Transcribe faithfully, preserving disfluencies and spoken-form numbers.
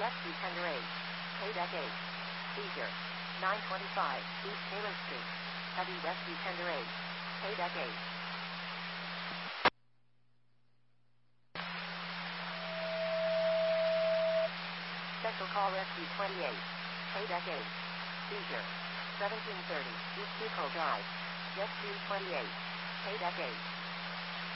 Rescue Tender eight. Paydeck eight. Seizure. nine twenty-five East Taylor Street. Heavy Rescue Tender eight. Paydeck eight. Special Call Rescue twenty-eight. Paydeck eight. Seizure. seventeen thirty East Depot Drive. Rescue twenty-eight. Paydeck eight.